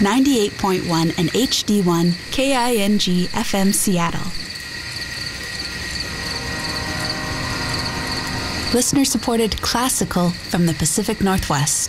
98.1 and HD1 KING FM Seattle. Listener-supported classical from the Pacific Northwest.